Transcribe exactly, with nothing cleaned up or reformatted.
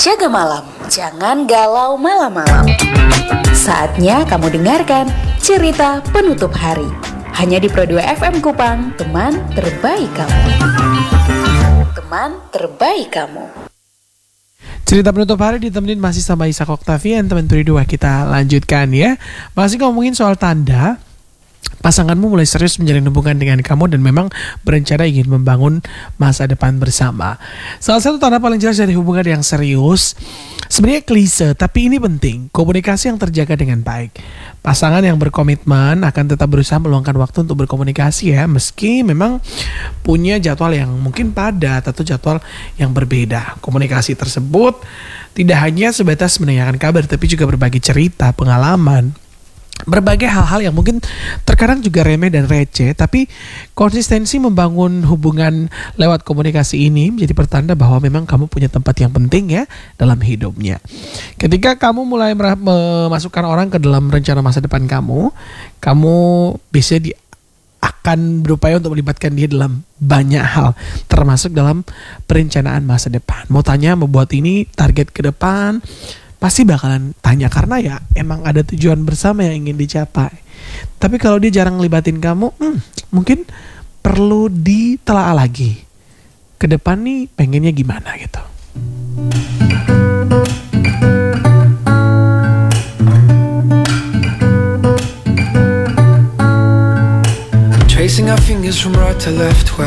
jaga malam, jangan galau malam-malam. Saatnya kamu dengarkan cerita penutup hari. Hanya di Pro dua F M Kupang, teman terbaik kamu. Teman terbaik kamu. Cerita penutup hari ditemenin masih sama Ishak Octavian, teman Pro dua. Kita lanjutkan ya. Masih ngomongin soal tanda pasanganmu mulai serius menjalin hubungan dengan kamu dan memang berencana ingin membangun masa depan bersama. Salah satu tanda paling jelas dari hubungan yang serius, sebenarnya klise, tapi ini penting, komunikasi yang terjaga dengan baik. Pasangan yang berkomitmen akan tetap berusaha meluangkan waktu untuk berkomunikasi ya, meski memang punya jadwal yang mungkin padat atau jadwal yang berbeda. Komunikasi tersebut tidak hanya sebatas menanyakan kabar, tapi juga berbagi cerita, pengalaman, berbagai hal-hal yang mungkin terkadang juga remeh dan receh, tapi konsistensi membangun hubungan lewat komunikasi ini menjadi pertanda bahwa memang kamu punya tempat yang penting ya dalam hidupnya. Ketika kamu mulai merah- memasukkan orang ke dalam rencana masa depan kamu, kamu bisa di akan berupaya untuk melibatkan dia dalam banyak hal, termasuk dalam perencanaan masa depan. Mau tanya, membuat ini target ke depan, pasti bakalan tanya karena ya emang ada tujuan bersama yang ingin dicapai. Tapi kalau dia jarang ngelibatin kamu, hmm, mungkin perlu ditelaah lagi. Ke depan nih pengennya gimana gitu. Tracing our fingers from right to left,